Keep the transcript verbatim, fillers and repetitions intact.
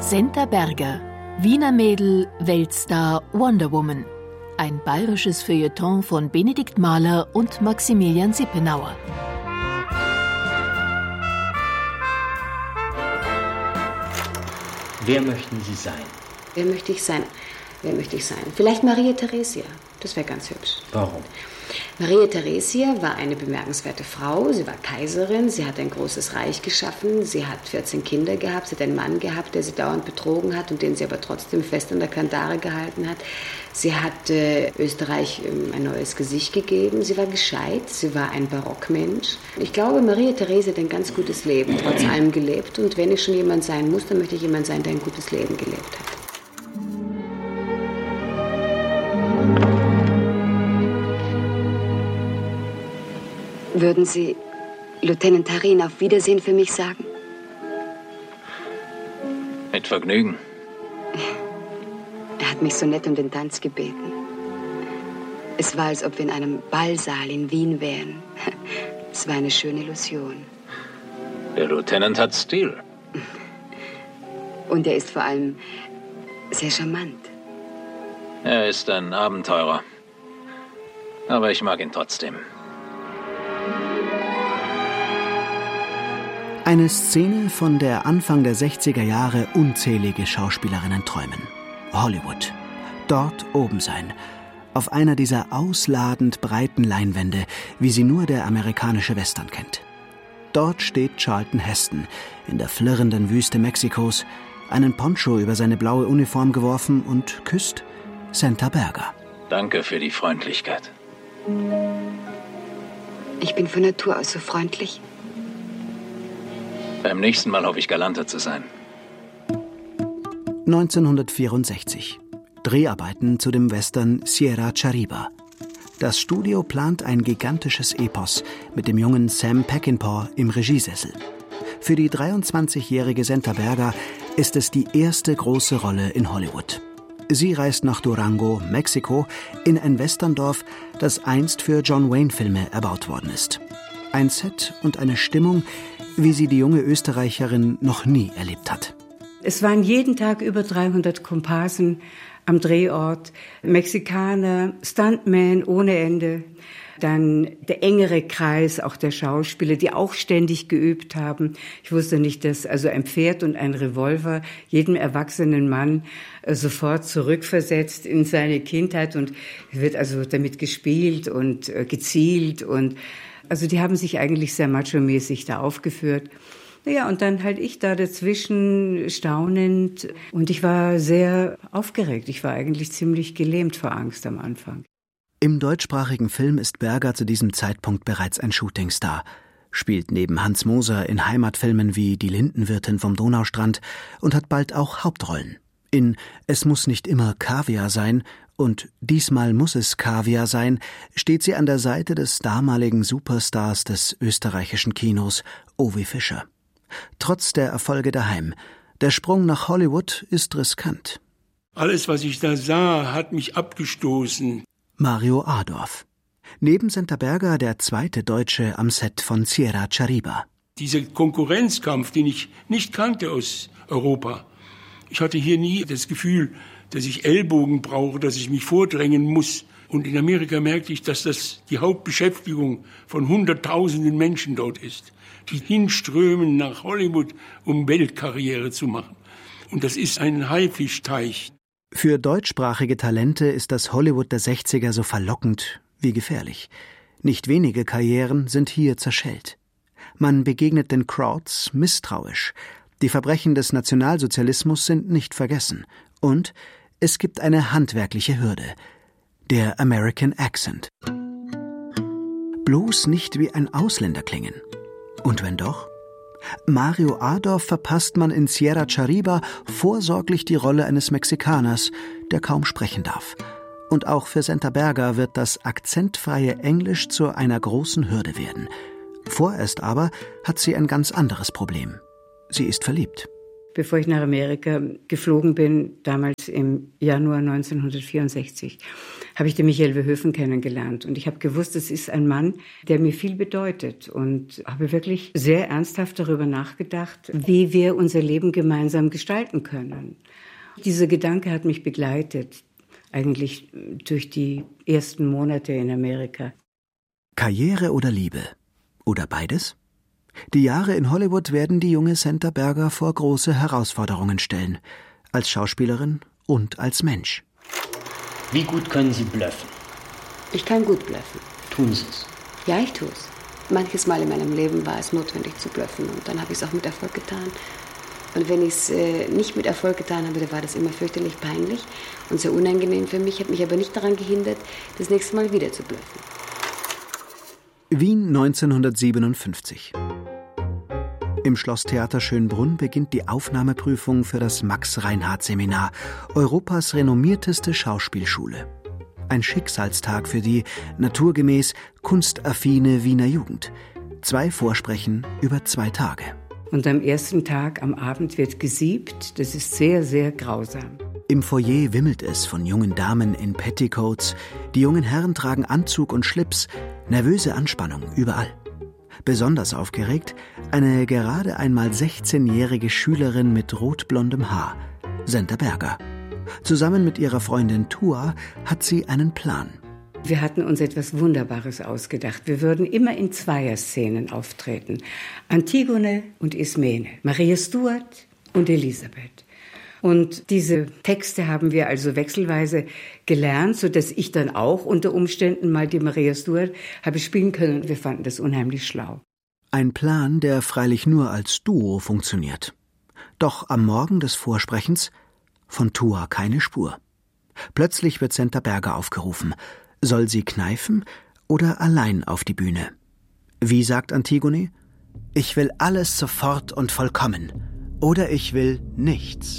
Senta Berger, Wiener Mädel, Weltstar, Wonder Woman. Ein bayerisches Feuilleton von Benedikt Mahler und Maximilian Sippenauer. Wer möchten Sie sein? Wer möchte ich sein? Wer möchte ich sein? Vielleicht Maria Theresia. Das wäre ganz hübsch. Warum? Maria Theresia war eine bemerkenswerte Frau. Sie war Kaiserin, sie hat ein großes Reich geschaffen, sie hat vierzehn Kinder gehabt, sie hat einen Mann gehabt, der sie dauernd betrogen hat und den sie aber trotzdem fest an der Kandare gehalten hat. Sie hat äh, Österreich ähm, ein neues Gesicht gegeben, sie war gescheit, sie war ein Barockmensch. Ich glaube, Maria Theresia hat ein ganz gutes Leben, trotz allem gelebt. Und wenn ich schon jemand sein muss, dann möchte ich jemand sein, der ein gutes Leben gelebt hat. Würden Sie Lieutenant Tarin auf Wiedersehen für mich sagen? Mit Vergnügen. Er hat mich so nett um den Tanz gebeten. Es war, als ob wir in einem Ballsaal in Wien wären. Es war eine schöne Illusion. Der Lieutenant hat Stil. Und er ist vor allem sehr charmant. Er ist ein Abenteurer. Aber ich mag ihn trotzdem. Eine Szene, von der Anfang der sechziger Jahre unzählige Schauspielerinnen träumen. Hollywood. Dort oben sein. Auf einer dieser ausladend breiten Leinwände, wie sie nur der amerikanische Western kennt. Dort steht Charlton Heston in der flirrenden Wüste Mexikos, einen Poncho über seine blaue Uniform geworfen und küsst Senta Berger. Danke für die Freundlichkeit. Ich bin von Natur aus so freundlich. Beim nächsten Mal hoffe ich, galanter zu sein. neunzehnhundertvierundsechzig. Dreharbeiten zu dem Western Sierra Chariba. Das Studio plant ein gigantisches Epos mit dem jungen Sam Peckinpah im Regiesessel. Für die dreiundzwanzigjährige Senta Berger ist es die erste große Rolle in Hollywood. Sie reist nach Durango, Mexiko, in ein Westerndorf, das einst für John Wayne-Filme erbaut worden ist. Ein Set und eine Stimmung, wie sie die junge Österreicherin noch nie erlebt hat. Es waren jeden Tag über dreihundert Komparsen am Drehort, Mexikaner, Stuntmen ohne Ende, dann der engere Kreis auch der Schauspieler, die auch ständig geübt haben. Ich wusste nicht, dass also ein Pferd und ein Revolver jedem erwachsenen Mann sofort zurückversetzt in seine Kindheit und wird also damit gespielt und gezielt und also die haben sich eigentlich sehr macho-mäßig da aufgeführt. Naja, und dann halt ich da dazwischen staunend. Und ich war sehr aufgeregt. Ich war eigentlich ziemlich gelähmt vor Angst am Anfang. Im deutschsprachigen Film ist Berger zu diesem Zeitpunkt bereits ein Shootingstar. Spielt neben Hans Moser in Heimatfilmen wie Die Lindenwirtin vom Donaustrand und hat bald auch Hauptrollen. In Es muss nicht immer Kaviar sein und Diesmal muss es Kaviar sein, steht sie an der Seite des damaligen Superstars des österreichischen Kinos, Ovi Fischer. Trotz der Erfolge daheim, der Sprung nach Hollywood ist riskant. Alles, was ich da sah, hat mich abgestoßen. Mario Adorf. Neben Senta Berger der zweite Deutsche am Set von Sierra Chariba. Dieser Konkurrenzkampf, den ich nicht kannte aus Europa. Ich hatte hier nie das Gefühl, dass ich Ellbogen brauche, dass ich mich vordrängen muss. Und in Amerika merkte ich, dass das die Hauptbeschäftigung von Hunderttausenden Menschen dort ist, die hinströmen nach Hollywood, um Weltkarriere zu machen. Und das ist ein Haifischteich. Für deutschsprachige Talente ist das Hollywood der sechziger so verlockend wie gefährlich. Nicht wenige Karrieren sind hier zerschellt. Man begegnet den Crowds misstrauisch. Die Verbrechen des Nationalsozialismus sind nicht vergessen. Und es gibt eine handwerkliche Hürde. Der American Accent. Bloß nicht wie ein Ausländer klingen. Und wenn doch? Mario Adorf verpasst man in Sierra Chariba vorsorglich die Rolle eines Mexikaners, der kaum sprechen darf. Und auch für Senta Berger wird das akzentfreie Englisch zu einer großen Hürde werden. Vorerst aber hat sie ein ganz anderes Problem. Sie ist verliebt. bevor ich nach Amerika geflogen bin, damals im Januar neunzehnhundertvierundsechzig, habe ich den Michael Verhoeven kennengelernt. Und ich habe gewusst, es ist ein Mann, der mir viel bedeutet. Und habe wirklich sehr ernsthaft darüber nachgedacht, wie wir unser Leben gemeinsam gestalten können. Dieser Gedanke hat mich begleitet, eigentlich durch die ersten Monate in Amerika. Karriere oder Liebe? Oder beides? Die Jahre in Hollywood werden die junge Senta Berger vor große Herausforderungen stellen. Als Schauspielerin und als Mensch. Wie gut können Sie bluffen? Ich kann gut bluffen. Tun Sie es? Ja, ich tue es. Manches Mal in meinem Leben war es notwendig zu bluffen und dann habe ich es auch mit Erfolg getan. Und wenn ich es äh, nicht mit Erfolg getan habe, dann war das immer fürchterlich peinlich und sehr unangenehm für mich, hat mich aber nicht daran gehindert, das nächste Mal wieder zu bluffen. Wien neunzehnhundertsiebenundfünfzig. Im Schlosstheater Schönbrunn beginnt die Aufnahmeprüfung für das Max-Reinhardt-Seminar, Europas renommierteste Schauspielschule. Ein Schicksalstag für die, naturgemäß, kunstaffine Wiener Jugend. Zwei Vorsprechen über zwei Tage. Und am ersten Tag, am Abend, wird gesiebt. Das ist sehr, sehr grausam. Im Foyer wimmelt es von jungen Damen in Petticoats. Die jungen Herren tragen Anzug und Schlips. Nervöse Anspannung überall. Besonders aufgeregt eine gerade einmal sechzehnjährige Schülerin mit rotblondem Haar, Senta Berger. Zusammen mit ihrer Freundin Tua hat sie einen Plan. Wir hatten uns etwas Wunderbares ausgedacht. Wir würden immer in Zweierszenen auftreten. Antigone und Ismene, Maria Stuart und Elisabeth. Und diese Texte haben wir also wechselweise gelernt, sodass ich dann auch unter Umständen mal die Maria Stuart habe spielen können. Wir fanden das unheimlich schlau. Ein Plan, der freilich nur als Duo funktioniert. Doch am Morgen des Vorsprechens von Tua keine Spur. Plötzlich wird Senta Berger aufgerufen. Soll sie kneifen oder allein auf die Bühne? Wie sagt Antigone? Ich will alles sofort und vollkommen. Oder ich will nichts.